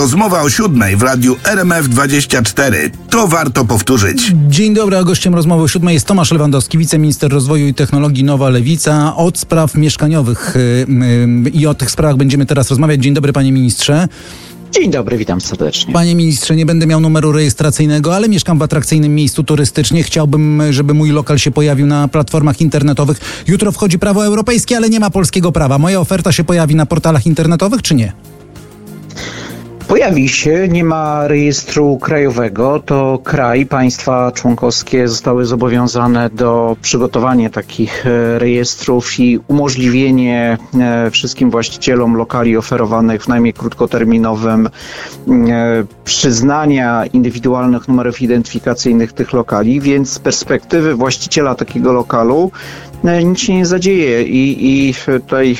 Rozmowa o 7:00 w radiu RMF24. To warto powtórzyć. Dzień dobry, a gościem rozmowy o 7:00 jest Tomasz Lewandowski, wiceminister rozwoju i technologii Nowa Lewica, od spraw mieszkaniowych. I o tych sprawach będziemy teraz rozmawiać. Dzień dobry, panie ministrze. Dzień dobry, witam serdecznie. Panie ministrze, nie będę miał numeru rejestracyjnego, ale mieszkam w atrakcyjnym miejscu turystycznie. Chciałbym, żeby mój lokal się pojawił na platformach internetowych. Jutro wchodzi prawo europejskie, ale nie ma polskiego prawa. Moja oferta się pojawi na portalach internetowych, czy nie? Pojawi się, nie ma rejestru krajowego, to kraj, państwa członkowskie zostały zobowiązane do przygotowania takich rejestrów i umożliwienie wszystkim właścicielom lokali oferowanych w najmie krótkoterminowym przyznania indywidualnych numerów identyfikacyjnych tych lokali, więc z perspektywy właściciela takiego lokalu nic się nie zadzieje i tutaj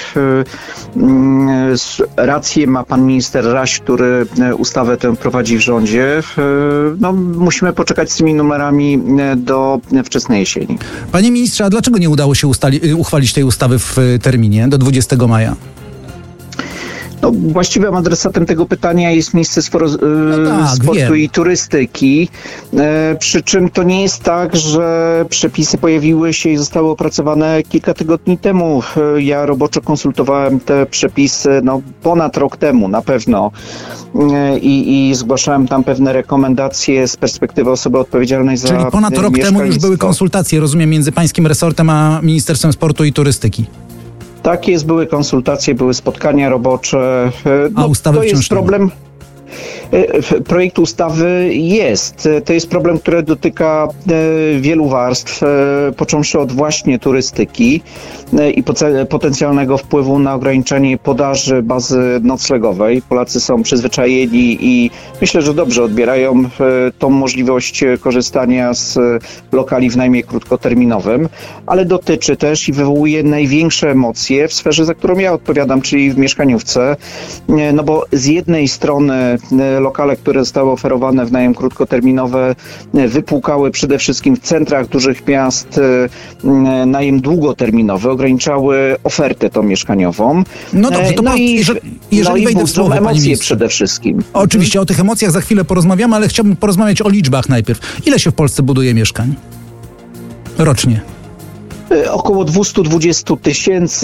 rację ma pan minister Raś, który ustawę tę prowadzi w rządzie. No, musimy poczekać z tymi numerami do wczesnej jesieni. Panie ministrze, a dlaczego nie udało się uchwalić tej ustawy w terminie do 20 maja? No, właściwym adresatem tego pytania jest Ministerstwo Sportu i Turystyki, przy czym to nie jest tak, że przepisy pojawiły się i zostały opracowane kilka tygodni temu. Ja roboczo konsultowałem te przepisy ponad rok temu na pewno i zgłaszałem tam pewne rekomendacje z perspektywy osoby odpowiedzialnej za Czyli ponad rok temu już były konsultacje, rozumiem, między pańskim resortem a Ministerstwem Sportu i Turystyki. Tak jest, były konsultacje, były spotkania robocze. A ustawy to jest problem. Projekt ustawy jest. To jest problem, który dotyka wielu warstw, począwszy od właśnie turystyki i potencjalnego wpływu na ograniczenie podaży bazy noclegowej. Polacy są przyzwyczajeni i myślę, że dobrze odbierają tą możliwość korzystania z lokali w najmie krótkoterminowym, ale dotyczy też i wywołuje największe emocje w sferze, za którą ja odpowiadam, czyli w mieszkaniówce. No bo z jednej strony lokale, które zostały oferowane w najem krótkoterminowy, wypłukały przede wszystkim w centrach dużych miast najem długoterminowy, ograniczały ofertę tą mieszkaniową. No dobrze, to jeżeli wejdę w słowo, emocje przede wszystkim. Oczywiście o tych emocjach za chwilę porozmawiamy, ale chciałbym porozmawiać o liczbach najpierw. Ile się w Polsce buduje mieszkań rocznie? Około 220 tysięcy,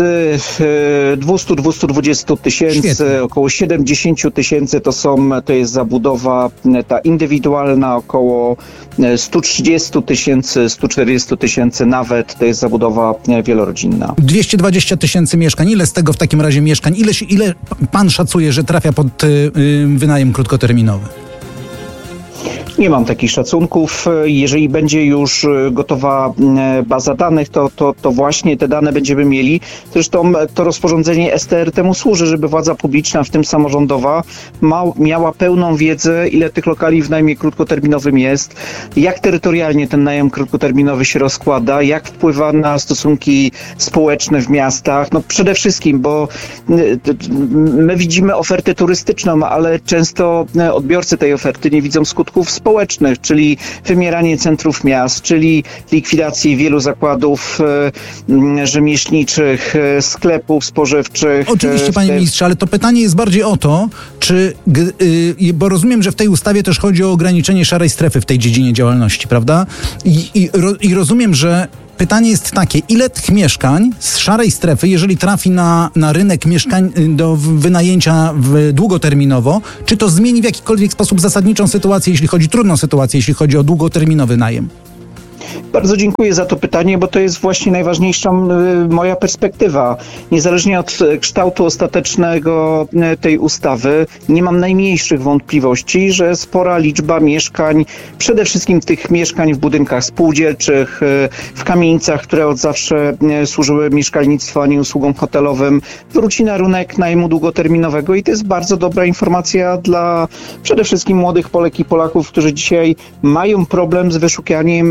220 tysięcy, około 70 tysięcy to jest zabudowa ta indywidualna, około 130 tysięcy, 140 tysięcy nawet to jest zabudowa wielorodzinna. 220 tysięcy mieszkań. Ile z tego w takim razie mieszkań? Ile pan szacuje, że trafia pod wynajem krótkoterminowy? Nie mam takich szacunków. Jeżeli będzie już gotowa baza danych, to właśnie te dane będziemy mieli. Zresztą to rozporządzenie STR temu służy, żeby władza publiczna, w tym samorządowa, miała pełną wiedzę, ile tych lokali w najmie krótkoterminowym jest, jak terytorialnie ten najem krótkoterminowy się rozkłada, jak wpływa na stosunki społeczne w miastach. No przede wszystkim, bo my widzimy ofertę turystyczną, ale często odbiorcy tej oferty nie widzą skutków społecznych, czyli wymieranie centrów miast, czyli likwidację wielu zakładów rzemieślniczych, sklepów spożywczych. Oczywiście, panie ministrze, ale to pytanie jest bardziej o to, bo rozumiem, że w tej ustawie też chodzi o ograniczenie szarej strefy w tej dziedzinie działalności, prawda? I rozumiem, że pytanie jest takie, ile tych mieszkań z szarej strefy, jeżeli trafi na rynek mieszkań do wynajęcia długoterminowo, czy to zmieni w jakikolwiek sposób zasadniczą sytuację, trudną sytuację, jeśli chodzi o długoterminowy najem? Bardzo dziękuję za to pytanie, bo to jest właśnie najważniejsza moja perspektywa. Niezależnie od kształtu ostatecznego tej ustawy, nie mam najmniejszych wątpliwości, że spora liczba mieszkań, przede wszystkim tych mieszkań w budynkach spółdzielczych, w kamienicach, które od zawsze służyły mieszkalnictwu, a nie usługom hotelowym, wróci na rynek najmu długoterminowego i to jest bardzo dobra informacja dla przede wszystkim młodych Polek i Polaków, którzy dzisiaj mają problem z wyszukiwaniem takiego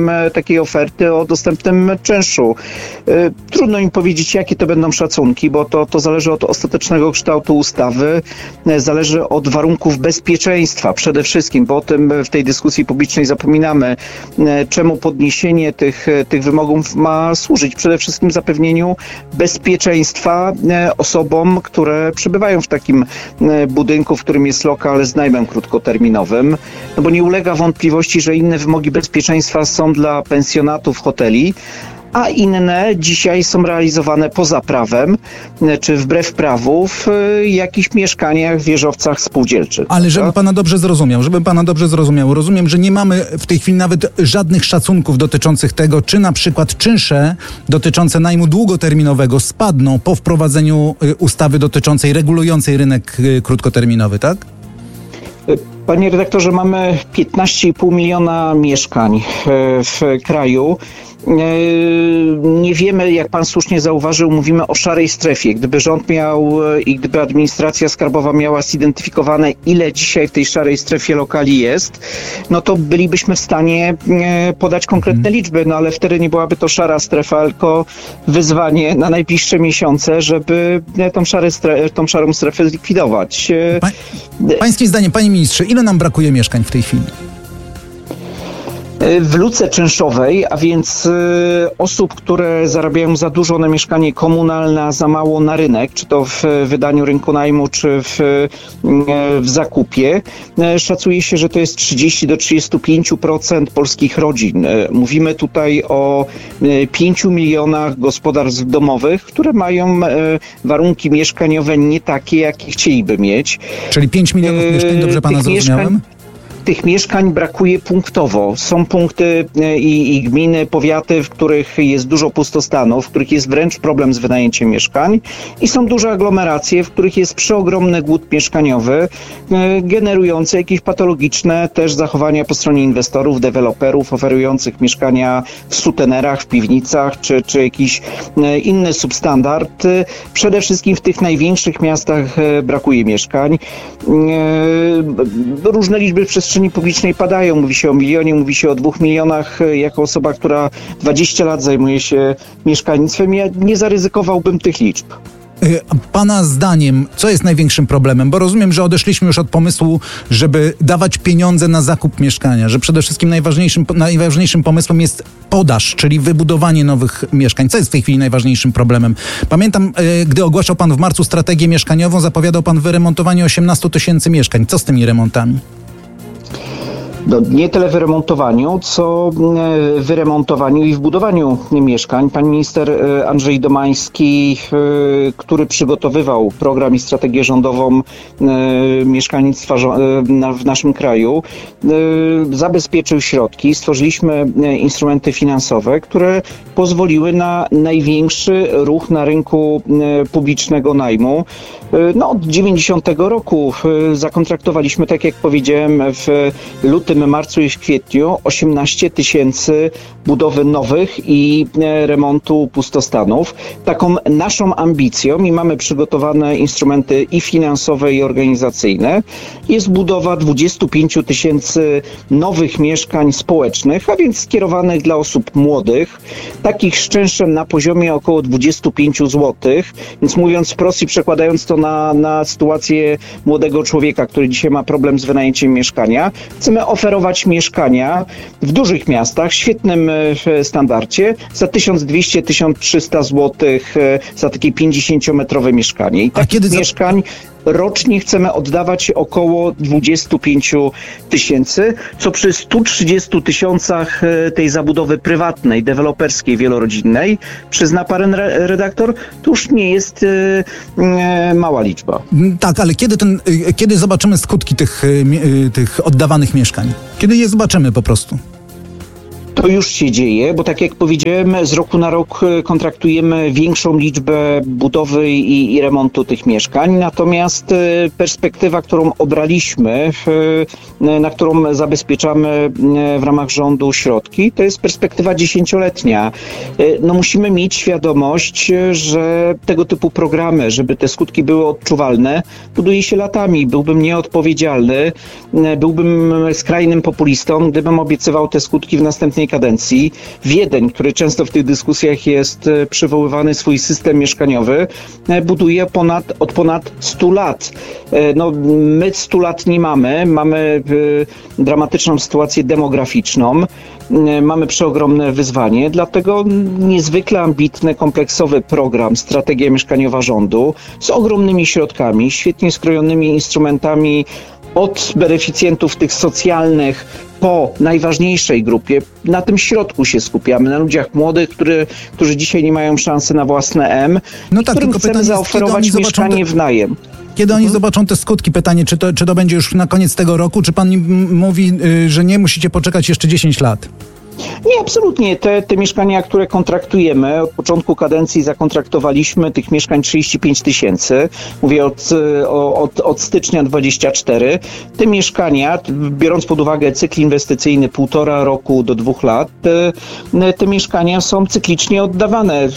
takiej oferty o dostępnym czynszu. Trudno mi powiedzieć, jakie to będą szacunki, bo to zależy od ostatecznego kształtu ustawy, zależy od warunków bezpieczeństwa przede wszystkim, bo o tym w tej dyskusji publicznej zapominamy. Czemu podniesienie tych wymogów ma służyć? Przede wszystkim zapewnieniu bezpieczeństwa osobom, które przebywają w takim budynku, w którym jest lokal z najmem krótkoterminowym, no bo nie ulega wątpliwości, że inne wymogi bezpieczeństwa są dla pensjonatów, hoteli, a inne dzisiaj są realizowane poza prawem, czy wbrew prawu w jakichś mieszkaniach, wieżowcach spółdzielczych. Ale żebym pana dobrze zrozumiał, rozumiem, że nie mamy w tej chwili nawet żadnych szacunków dotyczących tego, czy na przykład czynsze dotyczące najmu długoterminowego spadną po wprowadzeniu ustawy dotyczącej, regulującej rynek krótkoterminowy, tak? Panie redaktorze, mamy 15,5 miliona mieszkań w kraju. Nie wiemy, jak pan słusznie zauważył, mówimy o szarej strefie. Gdyby rząd miał i gdyby administracja skarbowa miała zidentyfikowane, ile dzisiaj w tej szarej strefie lokali jest, no to bylibyśmy w stanie podać konkretne liczby, no ale wtedy nie byłaby to szara strefa, tylko wyzwanie na najbliższe miesiące, żeby tą szarą strefę zlikwidować. Pańskim zdaniem, panie ministrze, ile nam brakuje mieszkań w tej chwili? W luce czynszowej, a więc osób, które zarabiają za dużo na mieszkanie komunalne, a za mało na rynek, czy to w wydaniu rynku najmu, czy w zakupie, szacuje się, że to jest 30 do 35% polskich rodzin. Mówimy tutaj o 5 milionach gospodarstw domowych, które mają warunki mieszkaniowe nie takie, jakie chcieliby mieć. Czyli 5 milionów mieszkań, dobrze pana zrozumiałem? Tych mieszkań brakuje punktowo. Są punkty i gminy, powiaty, w których jest dużo pustostanów, w których jest wręcz problem z wynajęciem mieszkań i są duże aglomeracje, w których jest przeogromny głód mieszkaniowy, generujący jakieś patologiczne też zachowania po stronie inwestorów, deweloperów oferujących mieszkania w sutenerach, w piwnicach, czy jakiś inny substandard. Przede wszystkim w tych największych miastach brakuje mieszkań. Różne liczby w przestrzeni publicznej padają. Mówi się o 1 milionie, mówi się o 2 milionach. Jako osoba, która 20 lat zajmuje się mieszkalnictwem, ja nie zaryzykowałbym tych liczb. Pana zdaniem, co jest największym problemem? Bo rozumiem, że odeszliśmy już od pomysłu, żeby dawać pieniądze na zakup mieszkania, że przede wszystkim najważniejszym pomysłem jest podaż, czyli wybudowanie nowych mieszkań. Co jest w tej chwili najważniejszym problemem? Pamiętam, gdy ogłaszał pan w marcu strategię mieszkaniową, zapowiadał pan wyremontowanie 18 000 mieszkań. Co z tymi remontami? No, nie tyle wyremontowaniu, co wyremontowaniu i wbudowaniu mieszkań. Pan minister Andrzej Domański, który przygotowywał program i strategię rządową mieszkalnictwa w naszym kraju, zabezpieczył środki. Stworzyliśmy instrumenty finansowe, które pozwoliły na największy ruch na rynku publicznego najmu. No, od 90 roku zakontraktowaliśmy, tak jak powiedziałem, w lutym, marcu i kwietniu 18 000 budowy nowych i remontu pustostanów. Taką naszą ambicją, i mamy przygotowane instrumenty i finansowe, i organizacyjne, jest budowa 25 000 nowych mieszkań społecznych, a więc skierowanych dla osób młodych, takich z czynszem na poziomie około 25 zł. Więc mówiąc wprost i przekładając to na sytuację młodego człowieka, który dzisiaj ma problem z wynajęciem mieszkania, chcemy oferować mieszkania w dużych miastach, w świetnym standardzie, za 1200-1300 zł za takie 50-metrowe mieszkanie. I takich mieszkań rocznie chcemy oddawać około 25 000, co przy 130 000 tej zabudowy prywatnej, deweloperskiej, wielorodzinnej, przyzna pan redaktor, to już nie jest mała liczba. Tak, ale kiedy zobaczymy skutki tych oddawanych mieszkań? Kiedy je zobaczymy po prostu? To już się dzieje, bo tak jak powiedziałem, z roku na rok kontraktujemy większą liczbę budowy i remontu tych mieszkań, natomiast perspektywa, którą obraliśmy, na którą zabezpieczamy w ramach rządu środki, to jest perspektywa 10-letnia. No musimy mieć świadomość, że tego typu programy, żeby te skutki były odczuwalne, buduje się latami. Byłbym nieodpowiedzialny, byłbym skrajnym populistą, gdybym obiecywał te skutki w następnej kadencji. Wiedeń, który często w tych dyskusjach jest przywoływany, swój system mieszkaniowy buduje od ponad 100 lat. No, my 100 lat nie mamy. Mamy dramatyczną sytuację demograficzną. Mamy przeogromne wyzwanie, dlatego niezwykle ambitny, kompleksowy program, strategia mieszkaniowa rządu z ogromnymi środkami, świetnie skrojonymi instrumentami od beneficjentów tych socjalnych po najważniejszej grupie. Na tym środku się skupiamy, na ludziach młodych, którzy dzisiaj nie mają szansy na własne M, no tak, którym tylko chcemy pytanie jest, zaoferować mieszkanie w najem. Kiedy oni zobaczą te skutki? Pytanie, czy to będzie już na koniec tego roku, czy pan mówi, że nie, musicie poczekać jeszcze 10 lat? Nie, absolutnie. Te mieszkania, które kontraktujemy, od początku kadencji zakontraktowaliśmy tych mieszkań 35 000. Mówię od stycznia 24. Te mieszkania, biorąc pod uwagę cykl inwestycyjny 1,5 roku do 2 lat, te mieszkania są cyklicznie oddawane.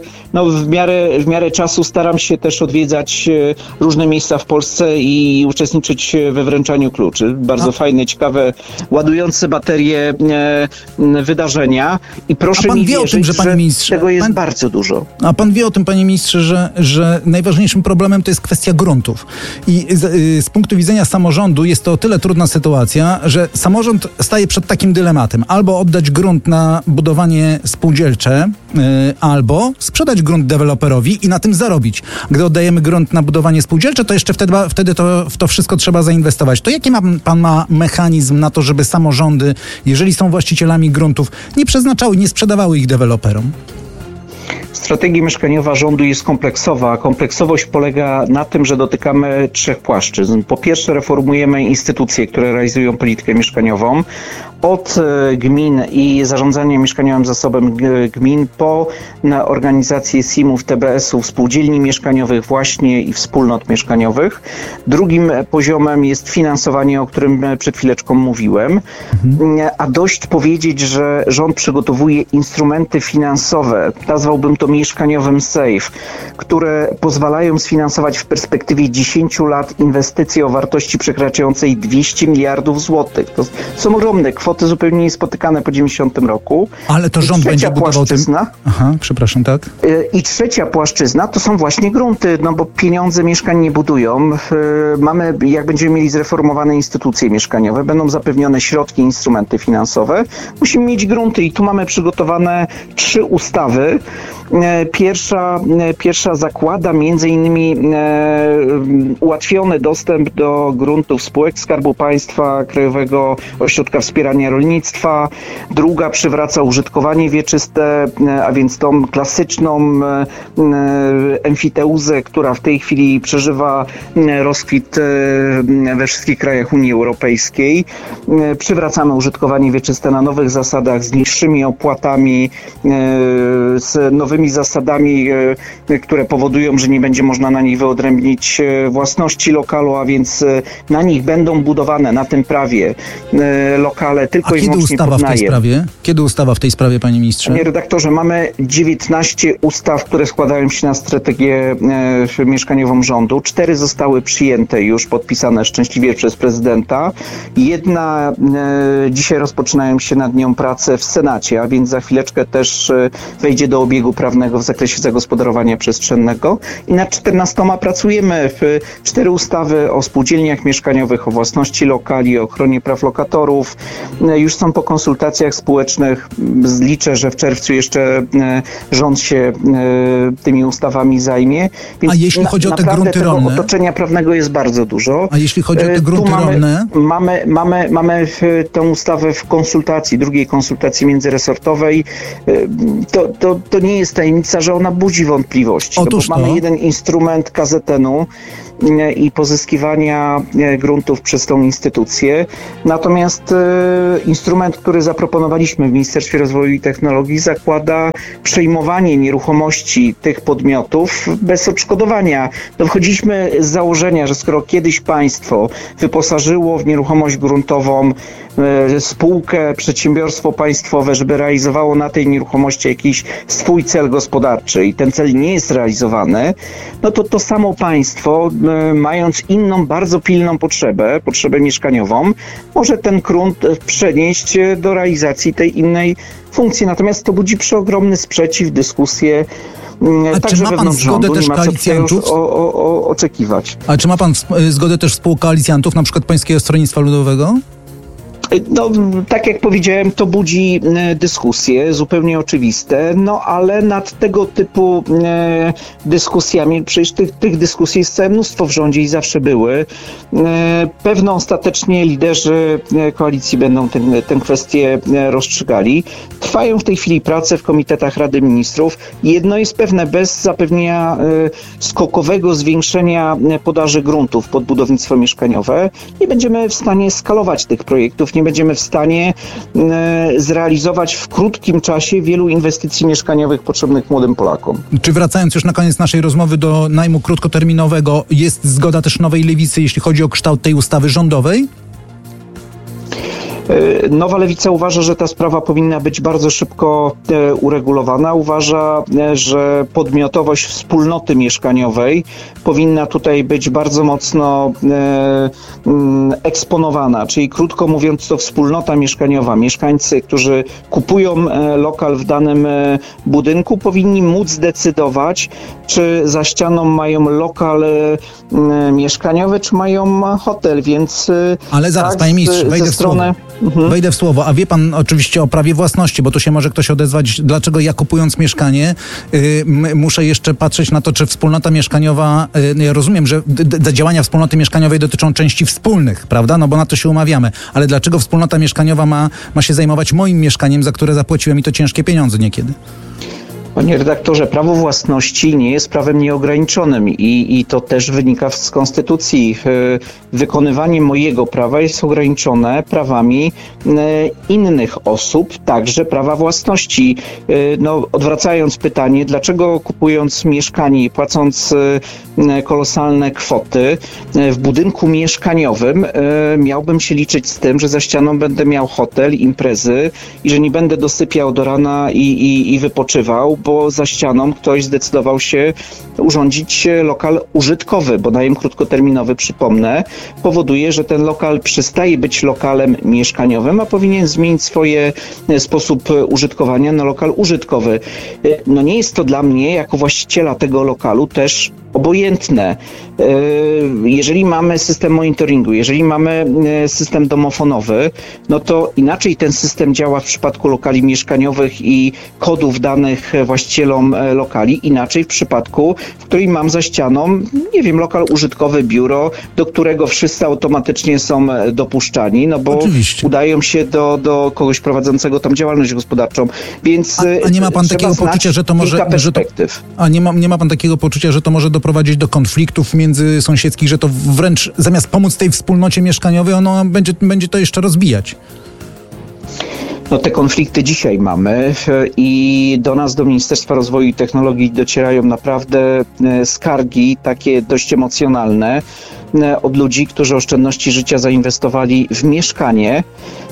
W miarę czasu staram się też odwiedzać różne miejsca w Polsce i uczestniczyć we wręczaniu kluczy. Bardzo fajne, ciekawe, ładujące baterie wydarzenia i proszę mi wierzyć, tym, że, panie ministrze, tego jest bardzo dużo. A pan wie o tym, panie ministrze, że najważniejszym problemem to jest kwestia gruntów. I z punktu widzenia samorządu jest to o tyle trudna sytuacja, że samorząd staje przed takim dylematem. Albo oddać grunt na budowanie spółdzielcze, albo sprzedać grunt deweloperowi i na tym zarobić. Gdy oddajemy grunt na budowanie spółdzielcze, to jeszcze wtedy w to wszystko trzeba zainwestować. To jaki pan ma mechanizm na to, żeby samorządy, jeżeli są właścicielami gruntów, nie przeznaczały, nie sprzedawały ich deweloperom? Strategia mieszkaniowa rządu jest kompleksowa. Kompleksowość polega na tym, że dotykamy 3 płaszczyzn. Po pierwsze, reformujemy instytucje, które realizują politykę mieszkaniową. Od gmin i zarządzania mieszkaniowym zasobem gmin po organizację SIM-ów, TBS-ów, spółdzielni mieszkaniowych właśnie i wspólnot mieszkaniowych. Drugim poziomem jest finansowanie, o którym przed chwileczką mówiłem. A dość powiedzieć, że rząd przygotowuje instrumenty finansowe, nazwałbym to mieszkaniowym SAFE, które pozwalają sfinansować w perspektywie 10 lat inwestycje o wartości przekraczającej 200 miliardów złotych. To są ogromne kwoty, zupełnie niespotykane po 90 roku. Ale to rząd będzie budował Aha, przepraszam, tak? I trzecia płaszczyzna to są właśnie grunty, no bo pieniądze mieszkań nie budują. Mamy, jak będziemy mieli zreformowane instytucje mieszkaniowe, będą zapewnione środki, instrumenty finansowe. Musimy mieć grunty i tu mamy przygotowane 3 ustawy. Pierwsza zakłada między innymi ułatwiony dostęp do gruntów spółek Skarbu Państwa, Krajowego Ośrodka Wspierania Rolnictwa. Druga przywraca użytkowanie wieczyste, a więc tą klasyczną emfiteuzę, która w tej chwili przeżywa rozkwit we wszystkich krajach Unii Europejskiej. Przywracamy użytkowanie wieczyste na nowych zasadach, z niższymi opłatami, z nowymi zasadami, które powodują, że nie będzie można na nich wyodrębnić własności lokalu, a więc na nich będą budowane, na tym prawie, lokale tylko i wyłącznie pod najem. Kiedy ustawa w tej sprawie, panie ministrze? Panie redaktorze, mamy 19 ustaw, które składają się na strategię mieszkaniową rządu. 4 zostały przyjęte już, podpisane szczęśliwie przez prezydenta. Jedna, dzisiaj rozpoczynają się nad nią prace w Senacie, a więc za chwileczkę też wejdzie do obiegu prawnego w zakresie zagospodarowania przestrzennego. I nad 14 pracujemy. 4 ustawy o spółdzielniach mieszkaniowych, o własności lokali, o ochronie praw lokatorów. Już są po konsultacjach społecznych. Liczę, że w czerwcu jeszcze rząd się tymi ustawami zajmie. Więc a jeśli chodzi o te grunty rolne? Otoczenia prawnego jest bardzo dużo. A jeśli chodzi o te grunty rolne? Mamy tę ustawę w konsultacji, drugiej konsultacji międzyresortowej. To nie jest tajemnica, że ona budzi wątpliwości. Otóż mamy jeden instrument KZN-u i pozyskiwania gruntów przez tą instytucję. Natomiast instrument, który zaproponowaliśmy w Ministerstwie Rozwoju i Technologii, zakłada przejmowanie nieruchomości tych podmiotów bez odszkodowania. Wchodziliśmy z założenia, że skoro kiedyś państwo wyposażyło w nieruchomość gruntową spółkę, przedsiębiorstwo państwowe, żeby realizowało na tej nieruchomości jakiś swój cel gospodarczy i ten cel nie jest realizowany, no to samo państwo mając inną, bardzo pilną potrzebę mieszkaniową, może ten grunt przenieść do realizacji tej innej funkcji. Natomiast to budzi przeogromny sprzeciw, dyskusję. A także czy ma pan wewnątrz zgodę rządu, też nie ma co tutaj koalicjantów? oczekiwać. A czy ma pan zgodę też współkoalicjantów, na przykład Polskiego Stronnictwa Ludowego? No, tak jak powiedziałem, to budzi dyskusje, zupełnie oczywiste, no ale nad tego typu dyskusjami, przecież tych dyskusji jest całe mnóstwo w rządzie i zawsze były. Pewno ostatecznie liderzy koalicji będą tę kwestię rozstrzygali. Trwają w tej chwili prace w komitetach Rady Ministrów. Jedno jest pewne, bez zapewnienia skokowego zwiększenia podaży gruntów pod budownictwo mieszkaniowe nie będziemy w stanie skalować tych projektów, nie będziemy w stanie zrealizować w krótkim czasie wielu inwestycji mieszkaniowych potrzebnych młodym Polakom. Czy wracając już na koniec naszej rozmowy do najmu krótkoterminowego, jest zgoda też Nowej Lewicy, jeśli chodzi o kształt tej ustawy rządowej? Nowa Lewica uważa, że ta sprawa powinna być bardzo szybko uregulowana. Uważa, że podmiotowość wspólnoty mieszkaniowej powinna tutaj być bardzo mocno eksponowana. Czyli krótko mówiąc, to wspólnota mieszkaniowa, mieszkańcy, którzy kupują lokal w danym budynku, powinni móc decydować, czy za ścianą mają lokal mieszkaniowy, czy mają hotel, więc... Ale zaraz, tak, panie ministrze, wejdę w słowo. Wejdę w słowo. A wie pan oczywiście o prawie własności, bo tu się może ktoś odezwać, dlaczego ja kupując mieszkanie muszę jeszcze patrzeć na to, czy wspólnota mieszkaniowa, ja rozumiem, że działania wspólnoty mieszkaniowej dotyczą części wspólnych, prawda? No bo na to się umawiamy. Ale dlaczego wspólnota mieszkaniowa ma się zajmować moim mieszkaniem, za które zapłaciłem i to ciężkie pieniądze niekiedy? Panie redaktorze, prawo własności nie jest prawem nieograniczonym i to też wynika z konstytucji. Wykonywanie mojego prawa jest ograniczone prawami innych osób, także prawa własności. No, odwracając pytanie, dlaczego kupując mieszkanie i płacąc kolosalne kwoty w budynku mieszkaniowym miałbym się liczyć z tym, że za ścianą będę miał hotel, imprezy i że nie będę dosypiał do rana i wypoczywał, bo za ścianą ktoś zdecydował się urządzić lokal użytkowy, bo najem krótkoterminowy, przypomnę, powoduje, że ten lokal przestaje być lokalem mieszkaniowym, a powinien zmienić swoje sposób użytkowania na lokal użytkowy. No nie jest to dla mnie, jako właściciela tego lokalu, też obojętne. Jeżeli mamy system monitoringu, jeżeli mamy system domofonowy, no to inaczej ten system działa w przypadku lokali mieszkaniowych i kodów danych właścicielom lokali, inaczej w przypadku, w którym mam za ścianą, nie wiem, lokal użytkowy, biuro, do którego wszyscy automatycznie są dopuszczani, no bo oczywiście udają się do kogoś prowadzącego tam działalność gospodarczą, więc a nie ma pan takiego poczucia, że to może... Nie ma pan takiego poczucia, że to może doprowadzić do konfliktów międzysąsiedzkich, że to wręcz zamiast pomóc tej wspólnocie mieszkaniowej, ono będzie to jeszcze rozbijać? No te konflikty dzisiaj mamy i do nas, do Ministerstwa Rozwoju i Technologii docierają naprawdę skargi takie dość emocjonalne od ludzi, którzy oszczędności życia zainwestowali w mieszkanie,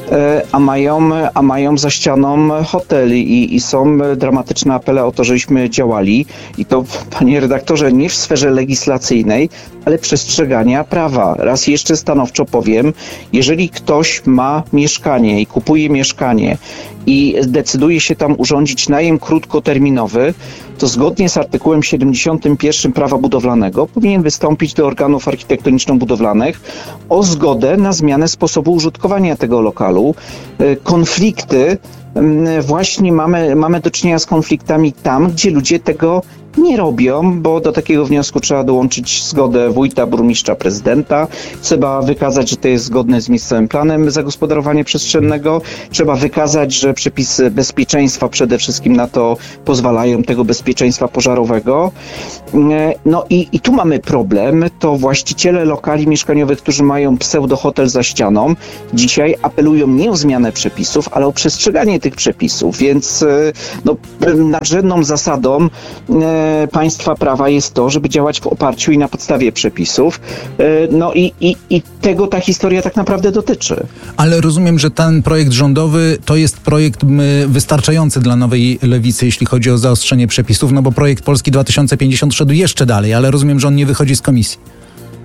a mają za ścianą hotel i są dramatyczne apele o to, żebyśmy działali i to, panie redaktorze, nie w sferze legislacyjnej, ale przestrzegania prawa. Raz jeszcze stanowczo powiem, jeżeli ktoś ma mieszkanie i kupuje mieszkanie i decyduje się tam urządzić najem krótkoterminowy, to zgodnie z artykułem 71 Prawa Budowlanego powinien wystąpić do organów architektoniczno-budowlanych o zgodę na zmianę sposobu użytkowania tego lokalu. Konflikty, właśnie mamy do czynienia z konfliktami tam, gdzie ludzie tego nie robią, bo do takiego wniosku trzeba dołączyć zgodę wójta, burmistrza, prezydenta. Trzeba wykazać, że to jest zgodne z miejscowym planem zagospodarowania przestrzennego. Trzeba wykazać, że przepisy bezpieczeństwa przede wszystkim na to pozwalają, tego bezpieczeństwa pożarowego. No i tu mamy problem. To właściciele lokali mieszkaniowych, którzy mają pseudohotel za ścianą, dzisiaj apelują nie o zmianę przepisów, ale o przestrzeganie tych przepisów. Więc nadrzędną zasadą państwa prawa jest to, żeby działać w oparciu i na podstawie przepisów. No i tego ta historia tak naprawdę dotyczy. Ale rozumiem, że ten projekt rządowy to jest projekt wystarczający dla Nowej Lewicy, jeśli chodzi o zaostrzenie przepisów, no bo projekt Polski 2050 szedł jeszcze dalej, ale rozumiem, że on nie wychodzi z komisji.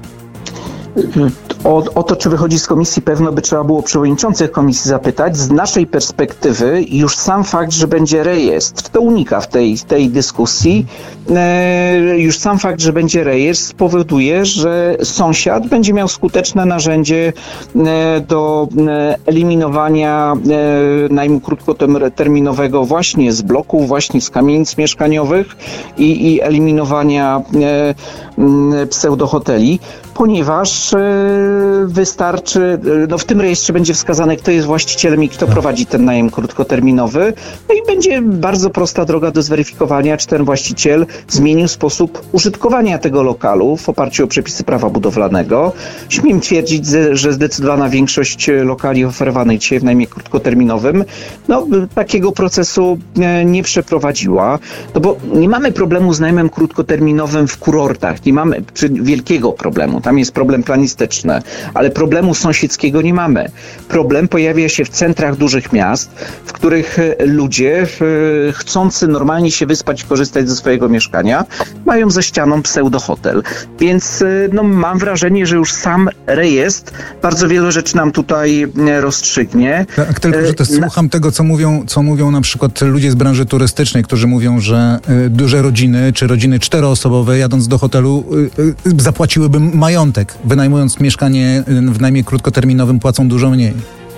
O to, czy wychodzi z komisji, pewno by trzeba było przewodniczących komisji zapytać. Z naszej perspektywy już sam fakt, że będzie rejestr, to unika w tej dyskusji, już sam fakt, że będzie rejestr spowoduje, że sąsiad będzie miał skuteczne narzędzie do eliminowania najmu krótkoterminowego właśnie z bloków, właśnie z kamienic mieszkaniowych i eliminowania pseudohoteli, ponieważ wystarczy, w tym rejestrze będzie wskazane, kto jest właścicielem i kto prowadzi ten najem krótkoterminowy, no i będzie bardzo prosta droga do zweryfikowania, czy ten właściciel zmienił sposób użytkowania tego lokalu w oparciu o przepisy prawa budowlanego. Śmiem twierdzić, że zdecydowana większość lokali oferowanych dzisiaj w najmie krótkoterminowym, takiego procesu nie przeprowadziła, bo nie mamy problemu z najmem krótkoterminowym w kurortach, nie mamy wielkiego problemu. Tam jest problem planistyczny, ale problemu sąsiedzkiego nie mamy. Problem pojawia się w centrach dużych miast, w których ludzie chcący normalnie się wyspać i korzystać ze swojego mieszkania mają za ścianą pseudohotel. Więc mam wrażenie, że już sam rejestr bardzo wiele rzeczy nam tutaj rozstrzygnie. Tak, tylko że też słucham tego, co mówią na przykład ludzie z branży turystycznej, którzy mówią, że duże rodziny, czy rodziny 4-osobowe jadąc do hotelu zapłaciłyby majątek. Wynajmując mieszkanie w najmie krótkoterminowym płacą dużo mniej.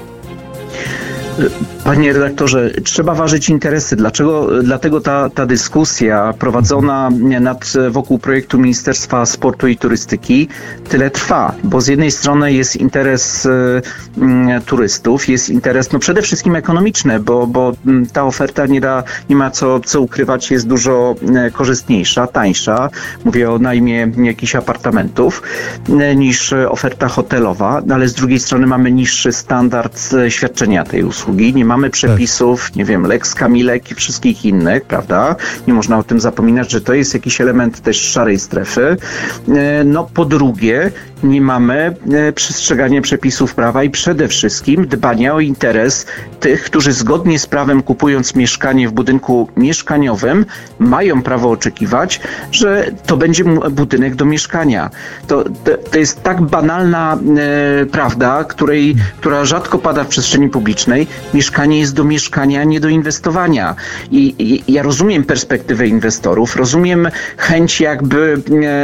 Panie redaktorze, trzeba ważyć interesy. Dlatego ta dyskusja prowadzona wokół projektu Ministerstwa Sportu i Turystyki tyle trwa, bo z jednej strony jest interes turystów, jest interes przede wszystkim ekonomiczny, bo ta oferta nie ma co ukrywać, jest dużo korzystniejsza, tańsza, mówię o najmie jakichś apartamentów, niż oferta hotelowa, ale z drugiej strony mamy niższy standard świadczenia tej usługi, nie mamy przepisów, Lex Kamilek i wszystkich innych, prawda? Nie można o tym zapominać, że to jest jakiś element też szarej strefy. Po drugie, nie mamy przestrzegania przepisów prawa i przede wszystkim dbania o interes tych, którzy zgodnie z prawem, kupując mieszkanie w budynku mieszkaniowym, mają prawo oczekiwać, że to będzie budynek do mieszkania. To jest tak banalna prawda, która rzadko pada w przestrzeni publicznej. Mieszkanie jest do mieszkania, nie do inwestowania. I ja rozumiem perspektywę inwestorów, rozumiem chęć jakby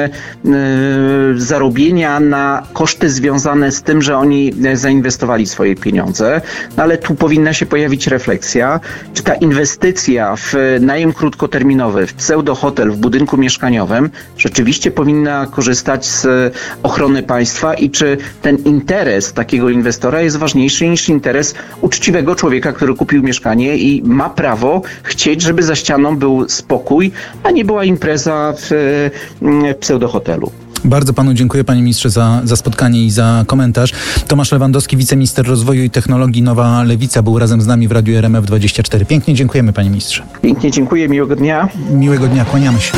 zarobienia na koszty związane z tym, że oni zainwestowali swoje pieniądze, ale tu powinna się pojawić refleksja, czy ta inwestycja w najem krótkoterminowy, w pseudohotel, w budynku mieszkaniowym rzeczywiście powinna korzystać z ochrony państwa i czy ten interes takiego inwestora jest ważniejszy niż interes uczciwego człowieka, który kupił mieszkanie i ma prawo chcieć, żeby za ścianą był spokój, a nie była impreza w pseudohotelu. Bardzo panu dziękuję, panie ministrze, za spotkanie i za komentarz. Tomasz Lewandowski, wiceminister rozwoju i technologii Nowa Lewica, był razem z nami w Radiu RMF24. Pięknie dziękujemy, panie ministrze. Pięknie dziękuję, miłego dnia. Miłego dnia, kłaniamy się.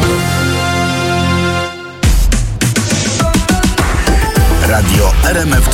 Radio RMF24.